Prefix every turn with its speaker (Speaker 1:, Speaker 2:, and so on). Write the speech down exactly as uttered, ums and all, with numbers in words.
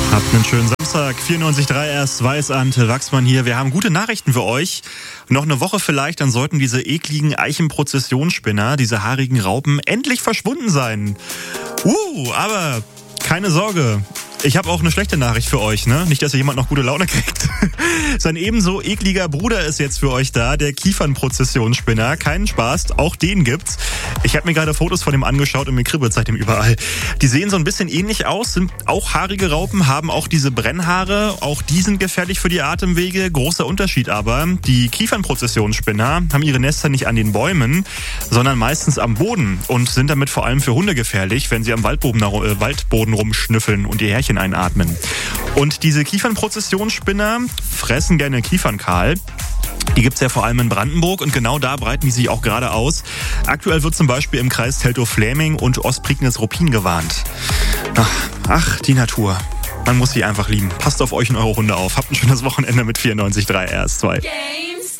Speaker 1: Habt einen schönen Samstag. vierundneunzig Komma drei erst Weißand, Wachsmann hier. Wir haben gute Nachrichten für euch. Noch eine Woche vielleicht, dann sollten diese ekligen Eichenprozessionsspinner, diese haarigen Raupen, endlich verschwunden sein. Uh, aber keine Sorge. Ich habe auch eine schlechte Nachricht für euch, ne? Nicht, dass ihr jemand noch gute Laune kriegt. Sein ebenso ekliger Bruder ist jetzt für euch da, der Kiefernprozessionsspinner. Keinen Spaß, auch den gibt's. Ich habe mir gerade Fotos von dem angeschaut und mir kribbelt seitdem überall. Die sehen so ein bisschen ähnlich aus, sind auch haarige Raupen, haben auch diese Brennhaare. Auch die sind gefährlich für die Atemwege. Großer Unterschied aber, die Kiefernprozessionsspinner haben ihre Nester nicht an den Bäumen, sondern meistens am Boden und sind damit vor allem für Hunde gefährlich, wenn sie am Waldboden, äh, Waldboden rumschnüffeln und ihr Härchen einatmen. Und diese Kiefernprozessionsspinner fressen gerne Kiefernkahl. Die gibt's ja vor allem in Brandenburg und genau da breiten die sich auch gerade aus. Aktuell wird zum Beispiel im Kreis Teltow-Fläming und Ostprignitz-Ruppin gewarnt. Ach, ach, die Natur. Man muss sie einfach lieben. Passt auf euch und eure Hunde auf. Habt ein schönes Wochenende mit vierundneunzig Komma drei R S zwei.